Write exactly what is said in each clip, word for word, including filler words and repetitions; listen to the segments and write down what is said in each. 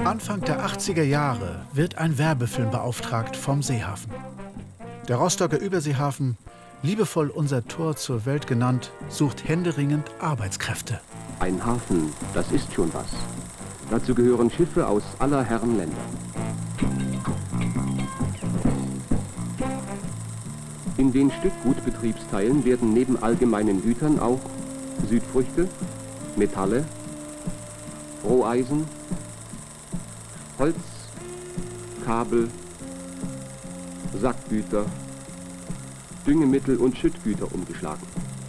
Anfang der achtziger Jahre wird ein Werbefilm beauftragt vom Seehafen. Der Rostocker Überseehafen, liebevoll unser Tor zur Welt genannt, sucht händeringend Arbeitskräfte. Ein Hafen, das ist schon was. Dazu gehören Schiffe aus aller Herren Länder. In den Stückgutbetriebsteilen werden neben allgemeinen Gütern auch Südfrüchte, Metalle, Roheisen, Holz, Kabel, Sackgüter, Düngemittel und Schüttgüter umgeschlagen.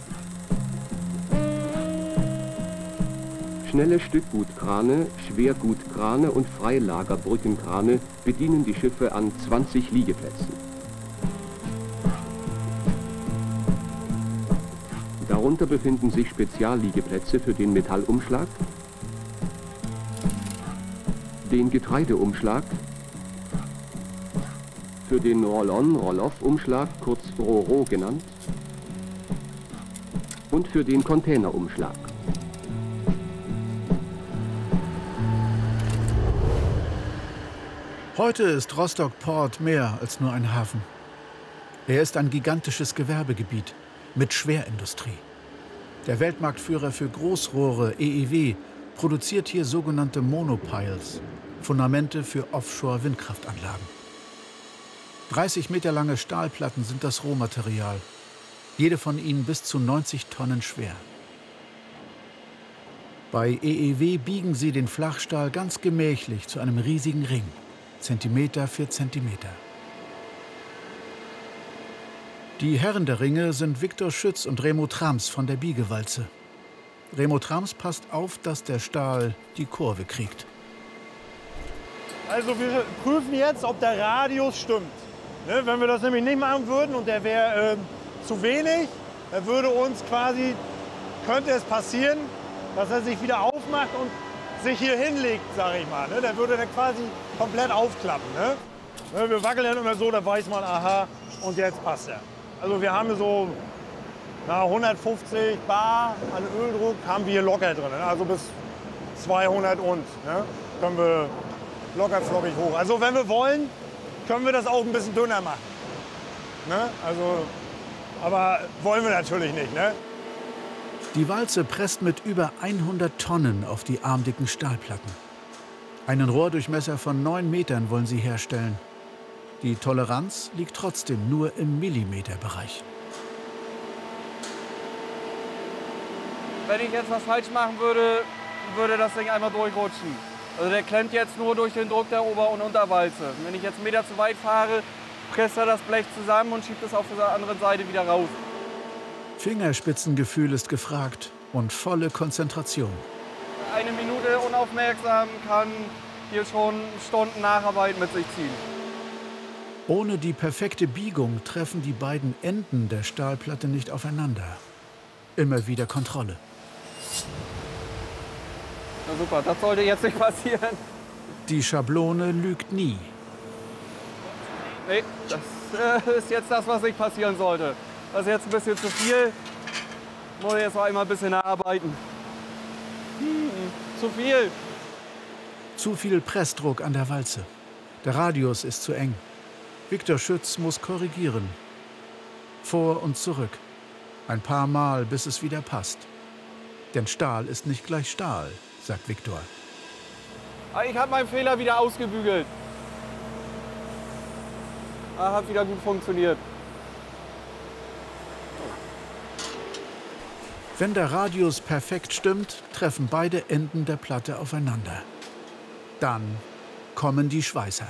Schnelle Stückgutkrane, Schwergutkrane und Freilagerbrückenkrane bedienen die Schiffe an zwanzig Liegeplätzen. Darunter befinden sich Spezialliegeplätze für den Metallumschlag, den Getreideumschlag, für den Roll-on-Roll-off-Umschlag, kurz Ro-Ro genannt, und für den Containerumschlag. Heute ist Rostock-Port mehr als nur ein Hafen. Er ist ein gigantisches Gewerbegebiet mit Schwerindustrie. Der Weltmarktführer für Großrohre, E E W, produziert hier sogenannte Monopiles, Fundamente für Offshore-Windkraftanlagen. dreißig Meter lange Stahlplatten sind das Rohmaterial, jede von ihnen bis zu neunzig Tonnen schwer. Bei E E W biegen sie den Flachstahl ganz gemächlich zu einem riesigen Ring, Zentimeter für Zentimeter. Die Herren der Ringe sind Viktor Schütz und Remo Trams von der Biegewalze. Remo Trams passt auf, dass der Stahl die Kurve kriegt. Also wir prüfen jetzt, ob der Radius stimmt. Ne, wenn wir das nämlich nicht machen würden und der wäre äh, zu wenig, dann würde uns quasi, könnte es passieren, dass er sich wieder aufmacht und sich hier hinlegt, sage ich mal. Ne? Dann würde der quasi komplett aufklappen. Ne? Ne, wir wackeln dann immer so, da weiß man, aha, und jetzt passt er. Also wir haben so na, hundertfünfzig Bar an Öldruck haben wir hier locker drin. Ne? Also bis zweihundert und ne? Können wir locker flockig hoch. Also wenn wir wollen, können wir das auch ein bisschen dünner machen. Ne? Also, aber wollen wir natürlich nicht. Ne? Die Walze presst mit über hundert Tonnen auf die armdicken Stahlplatten. Einen Rohrdurchmesser von neun Metern wollen sie herstellen. Die Toleranz liegt trotzdem nur im Millimeterbereich. Wenn ich jetzt was falsch machen würde, würde das Ding einmal durchrutschen. Also der klemmt jetzt nur durch den Druck der Ober- und Unterwalze. Wenn ich jetzt einen Meter zu weit fahre, presst er das Blech zusammen und schiebt es auf der anderen Seite wieder raus. Fingerspitzengefühl ist gefragt und volle Konzentration. Eine Minute unaufmerksam kann hier schon Stunden Nacharbeit mit sich ziehen. Ohne die perfekte Biegung treffen die beiden Enden der Stahlplatte nicht aufeinander. Immer wieder Kontrolle. Na super, das sollte jetzt nicht passieren. Die Schablone lügt nie. Nee, das äh, ist jetzt das, was nicht passieren sollte. Das ist jetzt ein bisschen zu viel. Muss ich jetzt noch einmal ein bisschen nacharbeiten. Hm, zu viel. Zu viel Pressdruck an der Walze. Der Radius ist zu eng. Viktor Schütz muss korrigieren. Vor und zurück. Ein paar Mal, bis es wieder passt. Denn Stahl ist nicht gleich Stahl, sagt Viktor. Ich habe meinen Fehler wieder ausgebügelt. Ah, hat wieder gut funktioniert. Wenn der Radius perfekt stimmt, treffen beide Enden der Platte aufeinander. Dann kommen die Schweißer.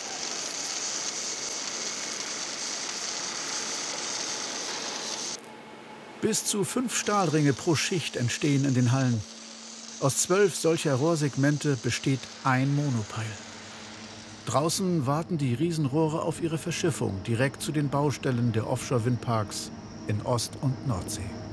Bis zu fünf Stahlringe pro Schicht entstehen in den Hallen. Aus zwölf solcher Rohrsegmente besteht ein Monopile. Draußen warten die Riesenrohre auf ihre Verschiffung direkt zu den Baustellen der Offshore-Windparks in Ost- und Nordsee.